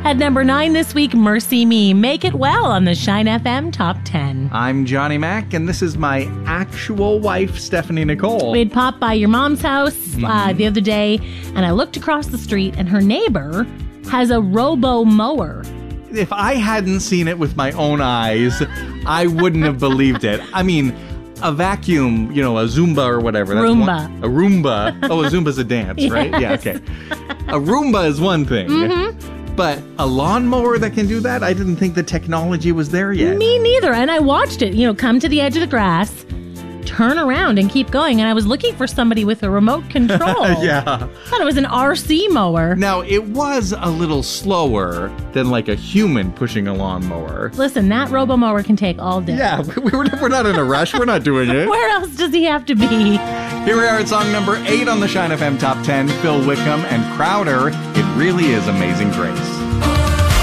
At number 9 this week, Mercy Me. Make It Well on the Shine FM Top 10. I'm Johnny Mac, and this is my actual wife, Stephanie Nicole. We had popped by your mom's house the other day, and I looked across the street, and her neighbor has a robo mower. If I hadn't seen it with my own eyes, I wouldn't have believed it. I mean, a vacuum, a Zumba or whatever. That's Roomba. A Roomba. Oh, a Zumba's a dance, Yes. right? Yeah, okay. A Roomba is one thing. But a lawnmower that can do that, I didn't think the technology was there yet. Me neither. And I watched it, come to the edge of the grass, turn around and keep going. And I was looking for somebody with a remote control. Yeah. Thought it was an RC mower. Now, it was a little slower than like a human pushing a lawnmower. Listen, that robo mower can take all day. Yeah, we're not in a rush. We're not doing it. Where else does he have to be? Here we are at song number 8 on the Shine FM Top 10. Phil Wickham and Crowder. It really is Amazing Grace.